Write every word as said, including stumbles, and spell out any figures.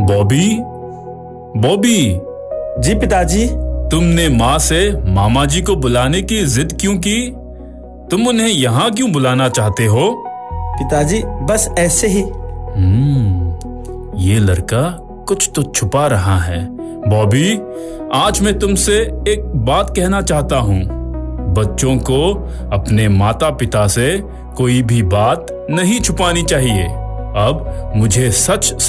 बॉबी, बॉबी। जी पिताजी। तुमने माँ से मामा जी को बुलाने की जिद क्यों की? तुम उन्हें यहाँ क्यों बुलाना चाहते हो? पिताजी बस ऐसे ही। हम्म, ये लड़का कुछ तो छुपा रहा है। बॉबी, आज मैं तुमसे एक बात कहना चाहता हूँ। बच्चों को अपने माता पिता से कोई भी बात नहीं छुपानी चाहिए। अब मुझे सच